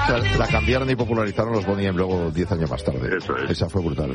la cambiaron y popularizaron los Bonnie M luego 10 años más tarde. Eso es. Esa fue brutal.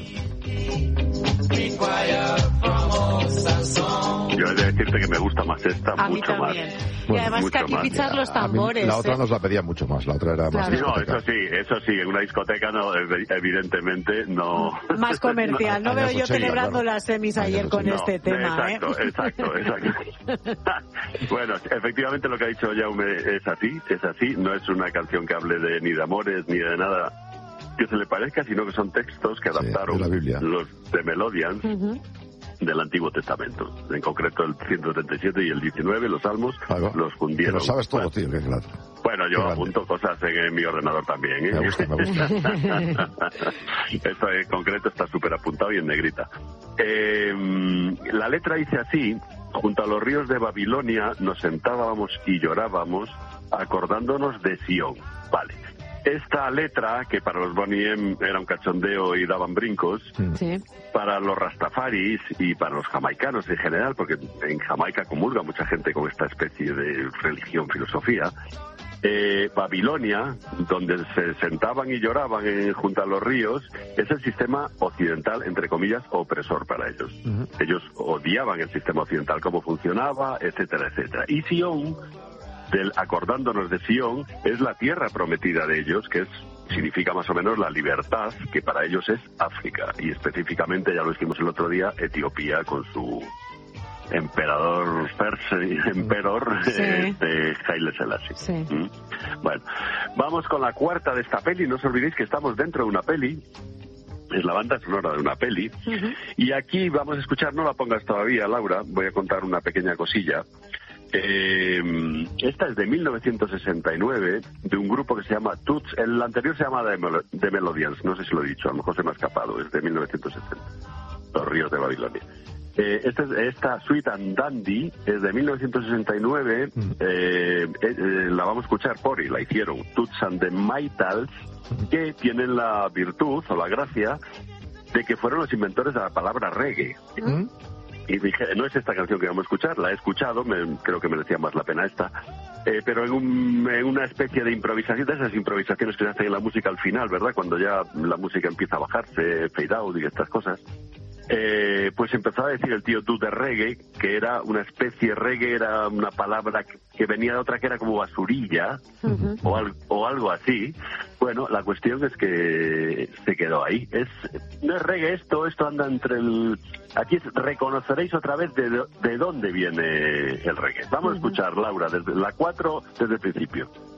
Yo he de decirte que me gusta más esta, A mí mucho también. más. Y Bueno, además que aquí mucho más. pichas los A mí tambores. la otra nos la pedía mucho más, la otra era más Claro. No, discoteca. eso sí, en una discoteca no, evidentemente no. Más comercial. No veo Años yo 80, celebrando claro. las semis ayer Años con 80. este tema, exacto. Bueno, efectivamente lo que ha dicho Jaume es así, no es una canción que hable ni de amores ni de nada que se le parezca, sino que son textos que adaptaron de la Biblia. los de Melodians del Antiguo Testamento, en concreto el 137 y el 19, los Salmos, Claro. los Que fundieron. lo sabes todo, Bueno, tío, qué claro. bueno, yo Qué apunto cosas en mi ordenador también, ¿eh? Me gusta. Esto en concreto está súper apuntado y en negrita. La letra dice así: junto a los ríos de Babilonia nos sentábamos y llorábamos, acordándonos de Sión. Vale. Esta letra, que para los Bonnie M era un cachondeo y daban brincos, Sí. para los rastafaris y para los jamaicanos en general, porque en Jamaica comulga mucha gente con esta especie de religión, filosofía, Babilonia, donde se sentaban y lloraban junto a los ríos, es el sistema occidental, entre comillas, opresor para ellos. Ellos odiaban el sistema occidental, cómo funcionaba, etcétera, etcétera. Y Sion, acordándonos de Sion, es la tierra prometida de ellos, que significa más o menos la libertad, que para ellos es África, y específicamente, ya lo dijimos el otro día, Etiopía con su emperador Haile Selassie. Sí. Bueno, vamos con la cuarta de esta peli. No os olvidéis que estamos dentro de una peli. Es la banda sonora de una peli. Y aquí vamos a escuchar, no la pongas todavía, Laura, voy a contar una pequeña cosilla. Esta es de 1969, de un grupo que se llama Toots. El anterior se llama The Melodians, no sé si lo he dicho, a lo mejor se me ha escapado, es de 1970, Los Ríos de Babilonia. Esta Sweet and Dandy es de 1969, la vamos a escuchar y la hicieron Toots and the Maytals, que tienen la virtud o la gracia de que fueron los inventores de la palabra reggae. Y dije, no es esta canción que vamos a escuchar, la he escuchado, creo que merecía más la pena esta, pero en una especie de improvisación, de esas improvisaciones que se hacen en la música al final, ¿verdad? Cuando ya la música empieza a bajarse, fade out y estas cosas. Pues empezó a decir el tío tú de reggae, que era una especie, reggae era una palabra que venía de otra que era como basurilla, o algo así. Bueno, la cuestión es que se quedó ahí. No es reggae esto anda entre aquí reconoceréis otra vez de dónde viene el reggae. Vamos a escuchar, Laura, desde la 4, desde el principio.